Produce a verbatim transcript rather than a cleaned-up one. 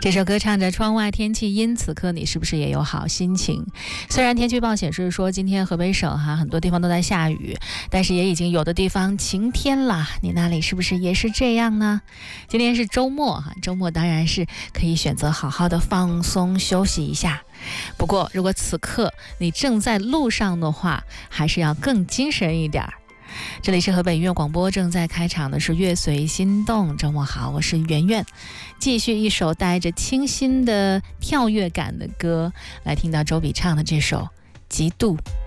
这首歌唱着窗外天气阴，此刻你是不是也有好心情？虽然天气预报显示说今天河北省哈很多地方都在下雨，但是也已经有的地方晴天了，你那里是不是也是这样呢？今天是周末哈，周末当然是可以选择好好的放松休息一下。不过如果此刻你正在路上的话，还是要更精神一点。这里是河北音乐广播，正在开场的是乐随心动。周末好，我是圆圆，继续一首带着清新的跳跃感的歌，来听到周笔畅的这首《嫉妒》。